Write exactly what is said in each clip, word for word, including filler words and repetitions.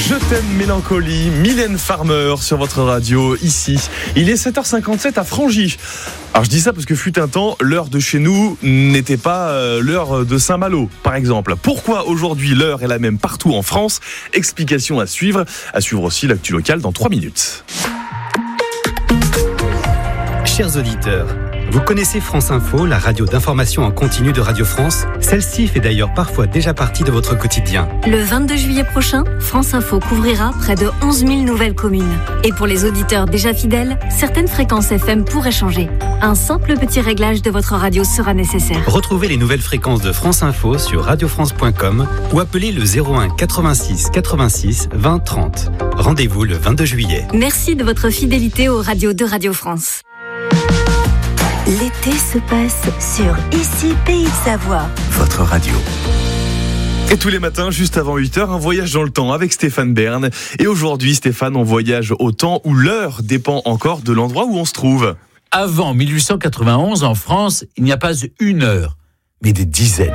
Je t'aime mélancolie, Mylène Farmer sur votre radio ici. Il est sept heures cinquante-sept à Frangy. Alors je dis ça parce que fut un temps, l'heure de chez nous n'était pas euh, l'heure de Saint-Malo, par exemple. Pourquoi aujourd'hui l'heure est la même partout en France ? Explication à suivre. À suivre aussi l'actu locale dans trois minutes. Chers auditeurs, vous connaissez France Info, la radio d'information en continu de Radio France ? Celle-ci fait d'ailleurs parfois déjà partie de votre quotidien. Le vingt-deux juillet prochain, France Info couvrira près de onze mille nouvelles communes. Et pour les auditeurs déjà fidèles, certaines fréquences F M pourraient changer. Un simple petit réglage de votre radio sera nécessaire. Retrouvez les nouvelles fréquences de France Info sur radio france point com ou appelez le zéro un quatre-vingt-six quatre-vingt-six vingt trente. Rendez-vous le vingt-deux juillet. Merci de votre fidélité aux radios de Radio France. L'été se passe sur Ici Pays de Savoie. Votre radio. Et tous les matins, juste avant huit heures, un voyage dans le temps avec Stéphane Bern. Et aujourd'hui, Stéphane, on voyage au temps où l'heure dépend encore de l'endroit où on se trouve. Avant mille huit cent quatre-vingt-onze, en France, il n'y a pas une heure, mais des dizaines.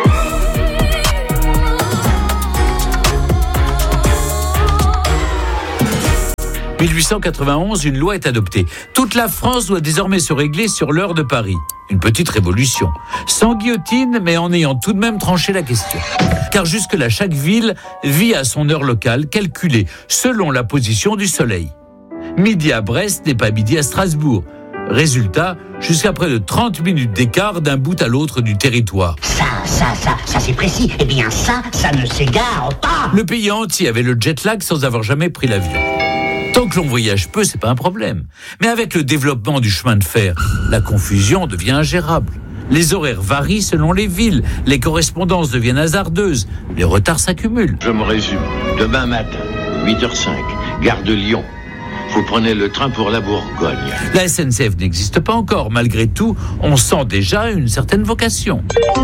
mille huit cent quatre-vingt-onze, une loi est adoptée. Toute la France doit désormais se régler sur l'heure de Paris. Une petite révolution. Sans guillotine, mais en ayant tout de même tranché la question. Car jusque-là, chaque ville vit à son heure locale, calculée selon la position du soleil. Midi à Brest n'est pas midi à Strasbourg. Résultat, jusqu'à près de trente minutes d'écart d'un bout à l'autre du territoire. Ça, ça, ça, ça c'est précis. Eh bien ça, ça ne s'égare pas. Le pays entier avait le jet lag sans avoir jamais pris l'avion. Tant que l'on voyage peu, c'est pas un problème. Mais avec le développement du chemin de fer, la confusion devient ingérable. Les horaires varient selon les villes, les correspondances deviennent hasardeuses, les retards s'accumulent. Je me résume. Demain matin, huit heures cinq, gare de Lyon. Vous prenez le train pour la Bourgogne. La S N C F n'existe pas encore. Malgré tout, on sent déjà une certaine vocation.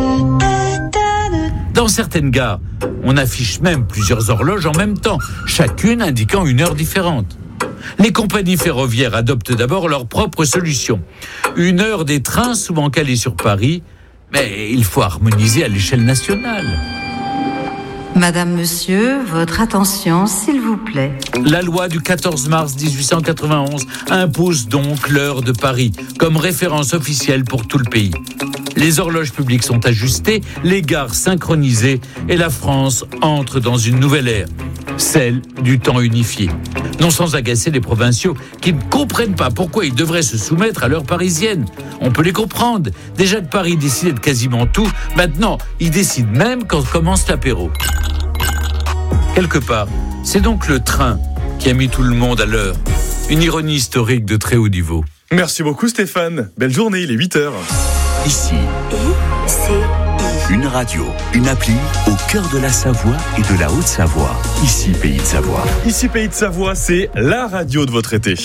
Dans certaines gares, on affiche même plusieurs horloges en même temps, chacune indiquant une heure différente. Les compagnies ferroviaires adoptent d'abord leur propre solution. Une heure des trains souvent calés sur Paris, mais il faut harmoniser à l'échelle nationale. Madame, monsieur, votre attention, s'il vous plaît. La loi du quatorze mars dix-huit cent quatre-vingt-onze impose donc l'heure de Paris comme référence officielle pour tout le pays. Les horloges publiques sont ajustées, les gares synchronisées et la France entre dans une nouvelle ère, celle du temps unifié. Non sans agacer les provinciaux qui ne comprennent pas pourquoi ils devraient se soumettre à l'heure parisienne. On peut les comprendre. Déjà que Paris décidait de quasiment tout, maintenant, ils décident même quand commence l'apéro. Quelque part, c'est donc le train qui a mis tout le monde à l'heure. Une ironie historique de très haut niveau. Merci beaucoup Stéphane. Belle journée, il est huit heures. Ici, I, C, I. une radio, une appli au cœur de la Savoie et de la Haute-Savoie. Ici, Pays de Savoie. Ici, Pays de Savoie, c'est la radio de votre été.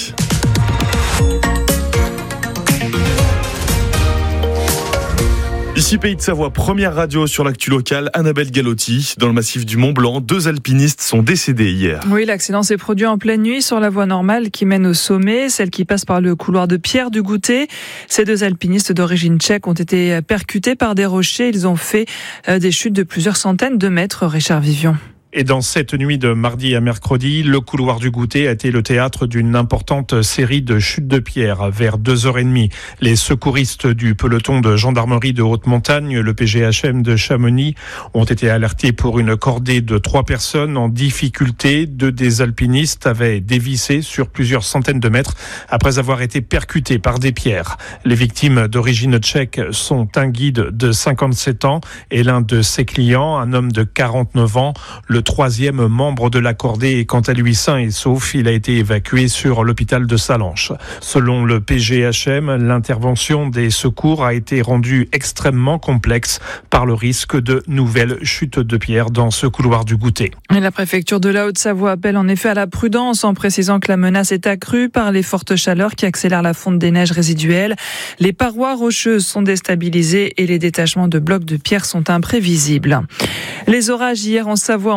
Ici, Pays de Savoie, première radio sur l'actu locale, Annabelle Galotti. Dans le massif du Mont-Blanc, deux alpinistes sont décédés hier. Oui, l'accident s'est produit en pleine nuit sur la voie normale qui mène au sommet, celle qui passe par le couloir de Pierre du Goutet. Ces deux alpinistes d'origine tchèque ont été percutés par des rochers. Ils ont fait des chutes de plusieurs centaines de mètres, Richard Vivion. Et dans cette nuit de mardi à mercredi, le couloir du Goutet a été le théâtre d'une importante série de chutes de pierres. Vers deux heures trente, les secouristes du peloton de gendarmerie de haute montagne, le P G H M de Chamonix, ont été alertés pour une cordée de trois personnes en difficulté. Deux des alpinistes avaient dévissé sur plusieurs centaines de mètres après avoir été percutés par des pierres. Les victimes d'origine tchèque sont un guide de cinquante-sept ans et l'un de ses clients, un homme de quarante-neuf ans. Le troisième membre de la cordée est quant à lui sain et sauf. Il a été évacué sur l'hôpital de Sallanches. Selon le P G H M, l'intervention des secours a été rendue extrêmement complexe par le risque de nouvelles chutes de pierres dans ce couloir du Goutet. Et la préfecture de la Haute-Savoie appelle en effet à la prudence en précisant que la menace est accrue par les fortes chaleurs qui accélèrent la fonte des neiges résiduelles. Les parois rocheuses sont déstabilisées et les détachements de blocs de pierre sont imprévisibles. Les orages hier en Savoie ont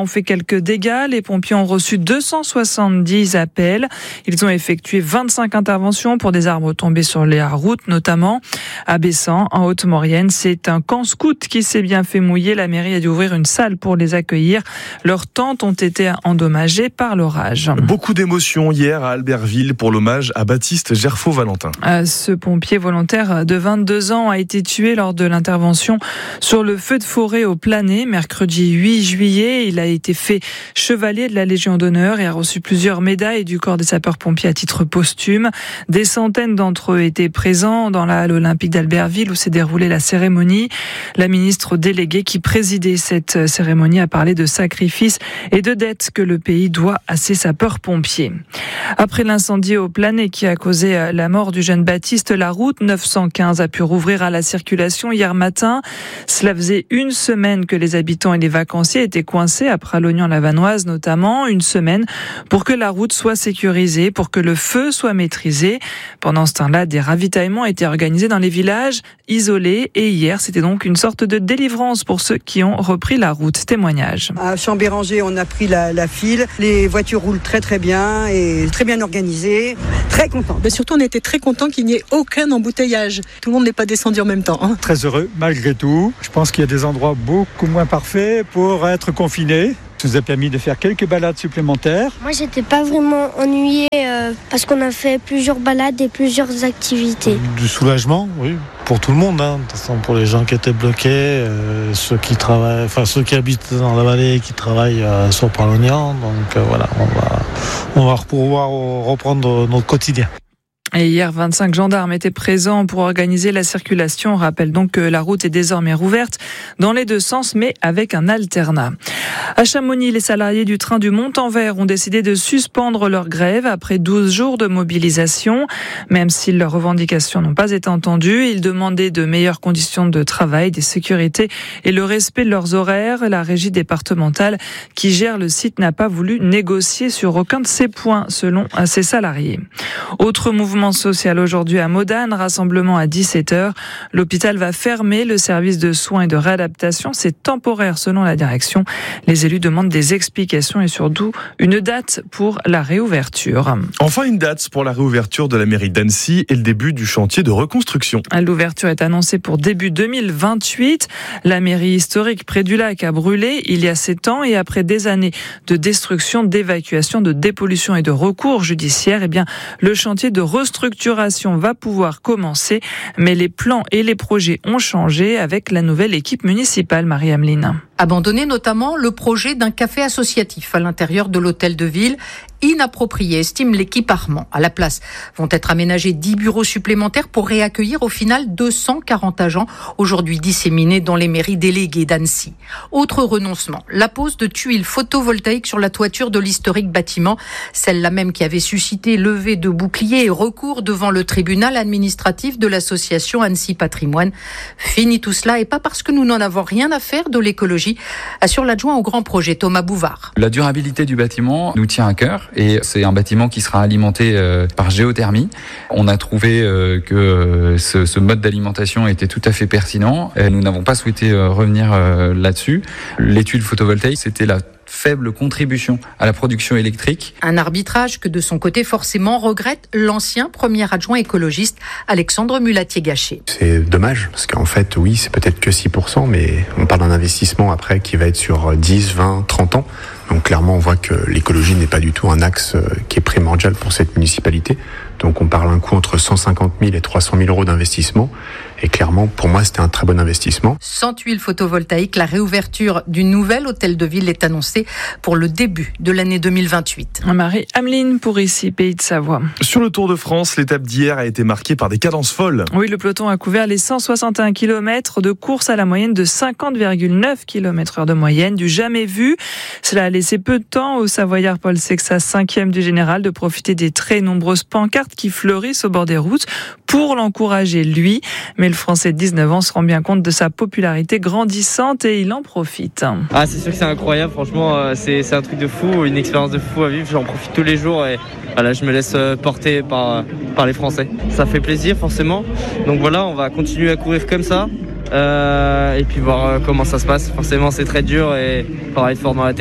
fait quelques dégâts. Les pompiers ont reçu deux cent soixante-dix appels. Ils ont effectué vingt-cinq interventions pour des arbres tombés sur les routes, notamment à Bessan, en Haute-Maurienne. C'est un camp scout qui s'est bien fait mouiller. La mairie a dû ouvrir une salle pour les accueillir. Leurs tentes ont été endommagées par l'orage. Beaucoup d'émotions hier à Albertville pour l'hommage à Baptiste Gerfaud-Valentin. Ce pompier volontaire de vingt-deux ans a été tué lors de l'intervention sur le feu de forêt au Planay, mercredi huit juillet. Il a été fait chevalier de la Légion d'honneur et a reçu plusieurs médailles du corps des sapeurs-pompiers à titre posthume. Des centaines d'entre eux étaient présents dans la halle olympique d'Albertville où s'est déroulée la cérémonie. La ministre déléguée qui présidait cette cérémonie a parlé de sacrifices et de dettes que le pays doit à ses sapeurs-pompiers. Après l'incendie au Planay qui a causé la mort du jeune Baptiste, la route neuf cent quinze a pu rouvrir à la circulation hier matin. Cela faisait une semaine que les habitants et les vacanciers étaient coincés à Pralognan-la-Vanoise notamment, une semaine pour que la route soit sécurisée, pour que le feu soit maîtrisé. Pendant ce temps-là, des ravitaillements étaient organisés dans les villages isolés et hier, c'était donc une sorte de délivrance pour ceux qui ont repris la route. Témoignage. À Chambéranger, on a pris la, la file. Les voitures roulent très très bien et très bien organisées. Très content. Mais surtout, on était très content qu'il n'y ait aucun embouteillage. Tout le monde n'est pas descendu en même temps. Hein. Très heureux, malgré tout. Je pense qu'il y a des endroits beaucoup moins parfaits pour être confinés. Ça nous a permis de faire quelques balades supplémentaires. Moi, j'étais pas vraiment ennuyé euh, parce qu'on a fait plusieurs balades et plusieurs activités. Du soulagement, oui, pour tout le monde. Hein. De toute façon, pour les gens qui étaient bloqués, euh, ceux qui travaillent, enfin ceux qui habitent dans la vallée et qui travaillent euh, sur Pralognan. Donc euh, voilà, on va, on va pouvoir reprendre notre quotidien. Et hier, vingt-cinq gendarmes étaient présents pour organiser la circulation. On rappelle donc que la route est désormais rouverte dans les deux sens, mais avec un alternat. À Chamonix, les salariés du train du Mont-en-Vert ont décidé de suspendre leur grève après douze jours de mobilisation. Même si leurs revendications n'ont pas été entendues, ils demandaient de meilleures conditions de travail, des sécurités et le respect de leurs horaires. La régie départementale qui gère le site n'a pas voulu négocier sur aucun de ces points, selon ses salariés. Autre mouvement social aujourd'hui à Modane, rassemblement à dix-sept heures. L'hôpital va fermer le service de soins et de réadaptation. C'est temporaire selon la direction. Les élus demandent des explications et surtout une date pour la réouverture. Enfin, une date pour la réouverture de la mairie d'Annecy et le début du chantier de reconstruction. L'ouverture est annoncée pour début deux mille vingt-huit. La mairie historique près du lac a brûlé il y a sept ans et après des années de destruction, d'évacuation, de dépollution et de recours judiciaires, eh bien, le chantier de reconstruction structuration va pouvoir commencer, mais les plans et les projets ont changé avec la nouvelle équipe municipale, Marie-Ameline. Abandonner notamment le projet d'un café associatif à l'intérieur de l'hôtel de ville, inapproprié, estime l'équipe Armand. À la place, vont être aménagés dix bureaux supplémentaires pour réaccueillir au final deux cent quarante agents, aujourd'hui disséminés dans les mairies déléguées d'Annecy. Autre renoncement, la pose de tuiles photovoltaïques sur la toiture de l'historique bâtiment, celle-là même qui avait suscité levée de boucliers et recours devant le tribunal administratif de l'association Annecy Patrimoine. Fini tout cela, et pas parce que nous n'en avons rien à faire de l'écologie, assure l'adjoint au grand projet Thomas Bouvard. La durabilité du bâtiment nous tient à cœur. Et c'est un bâtiment qui sera alimenté euh, par géothermie. On a trouvé euh, que euh, ce, ce mode d'alimentation était tout à fait pertinent. Et nous n'avons pas souhaité euh, revenir euh, là-dessus. L'étude photovoltaïque, c'était la faible contribution à la production électrique. Un arbitrage que de son côté forcément regrette l'ancien premier adjoint écologiste Alexandre Mulatier-Gachet. C'est dommage parce qu'en fait oui c'est peut-être que six pour cent mais on parle d'un investissement après qui va être sur dix, vingt, trente ans. Donc clairement on voit que l'écologie n'est pas du tout un axe qui est primordial pour cette municipalité. Donc on parle d'un coût entre cent cinquante mille et trois cent mille euros d'investissement. Et clairement, pour moi, c'était un très bon investissement. Sans tuiles photovoltaïques, la réouverture du nouvel hôtel de ville est annoncée pour le début de l'année deux mille vingt-huit. Marie-Ameline pour ici, Pays de Savoie. Sur le Tour de France, l'étape d'hier a été marquée par des cadences folles. Oui, le peloton a couvert les cent soixante et un kilomètres de course à la moyenne de cinquante virgule neuf kilomètres heure de moyenne, du jamais vu. Cela a laissé peu de temps au Savoyard Paul Sexas, cinquième du général, de profiter des très nombreuses pancartes qui fleurissent au bord des routes pour l'encourager, lui. Mais le Français de dix-neuf ans se rend bien compte de sa popularité grandissante et il en profite. Ah, c'est sûr que c'est incroyable, franchement, c'est, c'est un truc de fou, une expérience de fou à vivre. J'en profite tous les jours et voilà, je me laisse porter par, par les Français. Ça fait plaisir, forcément. Donc voilà, on va continuer à courir comme ça. Euh, et puis voir comment ça se passe. Forcément, c'est très dur et il faudra être fort dans la tête.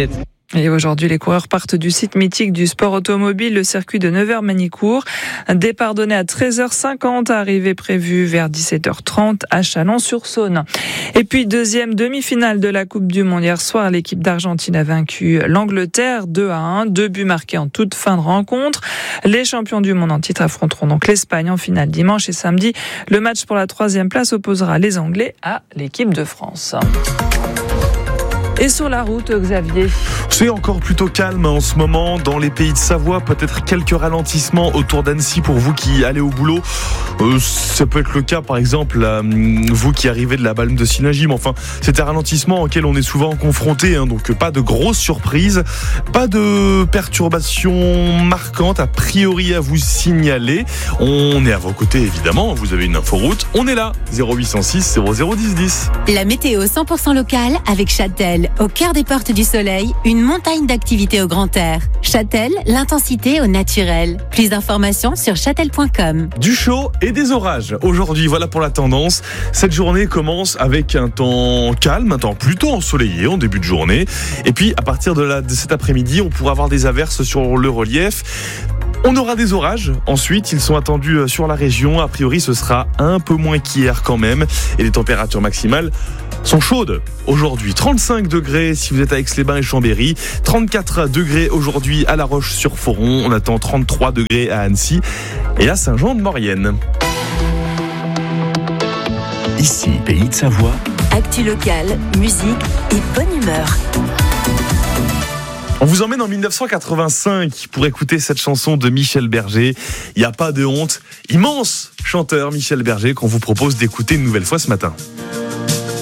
Et aujourd'hui, les coureurs partent du site mythique du sport automobile, le circuit de Nevers-Manicourt. Un départ donné à treize heures cinquante, arrivée prévue vers dix-sept heures trente à Chalon-sur-Saône. Et puis, deuxième demi-finale de la Coupe du Monde. Hier soir, l'équipe d'Argentine a vaincu l'Angleterre deux à un, deux buts marqués en toute fin de rencontre. Les champions du monde en titre affronteront donc l'Espagne en finale dimanche et samedi. Le match pour la troisième place opposera les Anglais à l'équipe de France. Et sur la route, Xavier? C'est encore plutôt calme en ce moment dans les pays de Savoie. Peut-être quelques ralentissements autour d'Annecy pour vous qui allez au boulot. Euh, ça peut être le cas, par exemple, à vous qui arrivez de la Balme de Synagie. Mais enfin, c'est un ralentissement auquel on est souvent confronté. Hein, donc pas de grosses surprises, pas de perturbations marquantes a priori à vous signaler. On est à vos côtés, évidemment. Vous avez une inforoute. On est là. zéro huit cent six zéro zéro dix dix. La météo cent pour cent locale avec Châtel. Au cœur des portes du soleil, une montagne d'activités au grand air. Châtel, l'intensité au naturel. Plus d'informations sur châtel point com. Du chaud et des orages. Aujourd'hui, voilà pour la tendance. Cette journée commence avec un temps calme, un temps plutôt ensoleillé en début de journée. Et puis, à partir de, la, de cet après-midi, on pourra avoir des averses sur le relief. On aura des orages. Ensuite, ils sont attendus sur la région. A priori, ce sera un peu moins qu'hier quand même. Et les températures maximales sont chaudes aujourd'hui. trente-cinq degrés si vous êtes à Aix-les-Bains et Chambéry. trente-quatre degrés aujourd'hui à La Roche-sur-Foron. On attend trente-trois degrés à Annecy et à Saint-Jean-de-Maurienne. Ici, Pays de Savoie. Actu locale, musique et bonne humeur. On vous emmène en dix-neuf cent quatre-vingt-cinq pour écouter cette chanson de Michel Berger. Il n'y a pas de honte. Immense chanteur Michel Berger qu'on vous propose d'écouter une nouvelle fois ce matin.